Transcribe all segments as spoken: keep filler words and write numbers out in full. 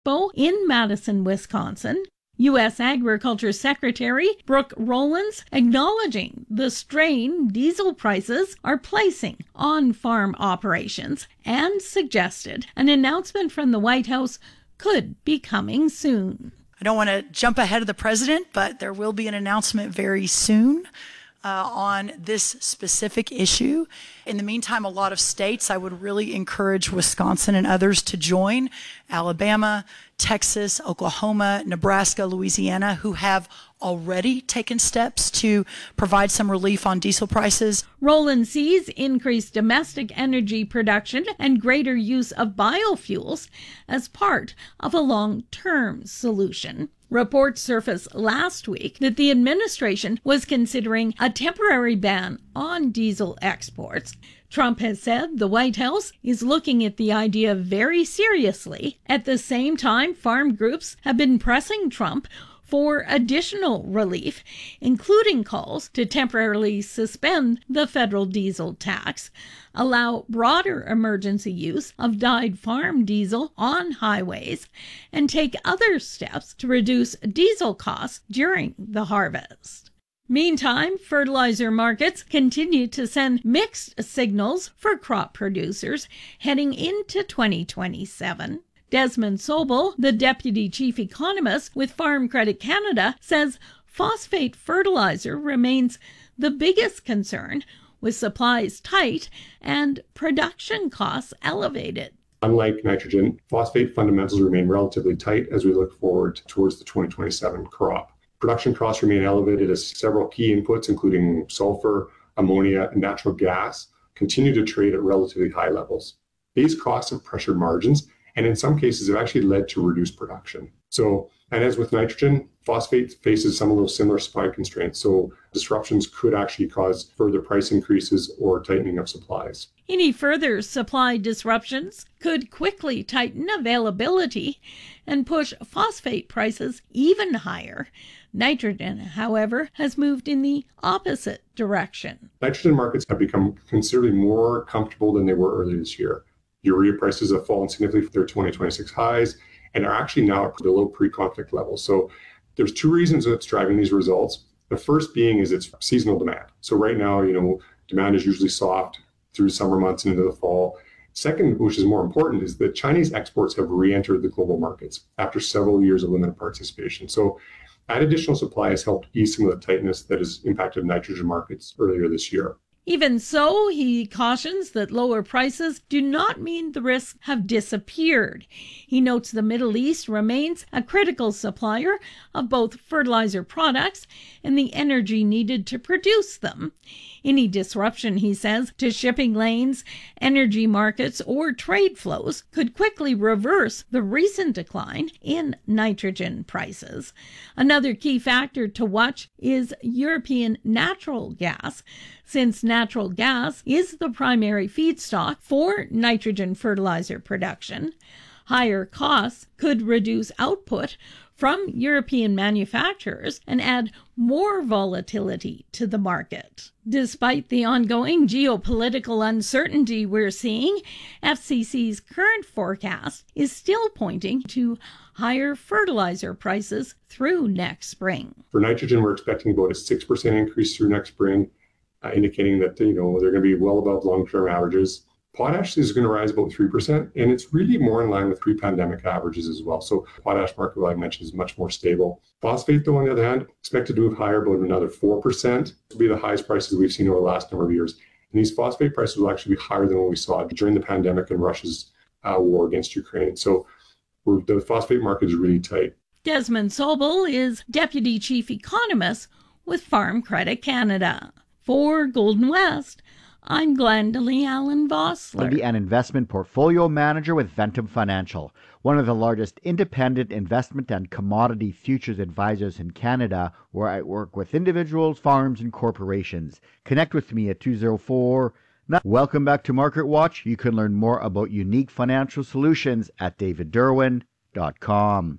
Expo in Madison, Wisconsin. U S Agriculture Secretary Brooke Rollins acknowledging the strain diesel prices are placing on farm operations and suggested an announcement from the White House could be coming soon. I don't want to jump ahead of the president, but there will be an announcement very soon uh, on this specific issue. In the meantime, a lot of states, I would really encourage Wisconsin and others to join, Alabama, Texas, Oklahoma, Nebraska, Louisiana, who have already taken steps to provide some relief on diesel prices. Roland sees increased domestic energy production and greater use of biofuels as part of a long-term solution. Reports surfaced last week that the administration was considering a temporary ban on diesel exports. Trump has said the White House is looking at the idea very seriously. At the same time, farm groups have been pressing Trump for additional relief, including calls to temporarily suspend the federal diesel tax, allow broader emergency use of dyed farm diesel on highways, and take other steps to reduce diesel costs during the harvest. Meantime, fertilizer markets continue to send mixed signals for crop producers heading into twenty twenty-seven. Desmond Sobel, the deputy chief economist with Farm Credit Canada, says phosphate fertilizer remains the biggest concern, with supplies tight and production costs elevated. Unlike nitrogen, phosphate fundamentals remain relatively tight as we look forward towards the twenty twenty-seven crop. Production costs remain elevated as several key inputs, including sulfur, ammonia, and natural gas, continue to trade at relatively high levels. These costs have pressured margins, and in some cases have actually led to reduced production. So, and as with nitrogen, phosphate faces some of those similar supply constraints. So disruptions could actually cause further price increases or tightening of supplies. Any further supply disruptions could quickly tighten availability and push phosphate prices even higher. Nitrogen, however, has moved in the opposite direction. Nitrogen markets have become considerably more comfortable than they were earlier this year. Urea prices have fallen significantly from their twenty twenty-six highs and are actually now below pre-conflict levels. So there's two reasons that's driving these results. The first being is it's seasonal demand. So right now, you know, demand is usually soft through summer months and into the fall. Second, which is more important, is that Chinese exports have re-entered the global markets after several years of limited participation. So that additional supply has helped ease some of the tightness that has impacted nitrogen markets earlier this year. Even so, he cautions that lower prices do not mean the risks have disappeared. He notes the Middle East remains a critical supplier of both fertilizer products and the energy needed to produce them. Any disruption, he says, to shipping lanes, energy markets, or trade flows could quickly reverse the recent decline in nitrogen prices. Another key factor to watch is European natural gas, since natural gas is the primary feedstock for nitrogen fertilizer production. Higher costs could reduce output from European manufacturers and add more volatility to the market. Despite the ongoing geopolitical uncertainty we're seeing, F C C's current forecast is still pointing to higher fertilizer prices through next spring. For nitrogen, we're expecting about a six percent increase through next spring, uh, indicating that, you know, they're going to be well above long-term averages. Potash is going to rise about three percent, and it's really more in line with pre-pandemic averages as well. So potash market, like I mentioned, is much more stable. Phosphate, though, on the other hand, expected to move higher about another four percent. This will be the highest prices we've seen over the last number of years. And these phosphate prices will actually be higher than what we saw during the pandemic and Russia's uh, war against Ukraine. So we're, the phosphate market is really tight. Desmond Sobel is Deputy Chief Economist with Farm Credit Canada. For Golden West, I'm Glendalee Allen Vossler. An investment portfolio manager with Ventum Financial, one of the largest independent investment and commodity futures advisors in Canada, where I work with individuals, farms, and corporations. Connect with me at two oh four. Welcome back to Market Watch. You can learn more about unique financial solutions at david derwin dot com.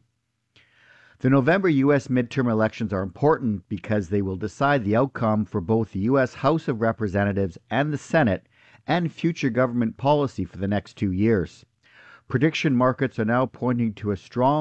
The November U S midterm elections are important because they will decide the outcome for both the U S House of Representatives and the Senate and future government policy for the next two years. Prediction markets are now pointing to a strong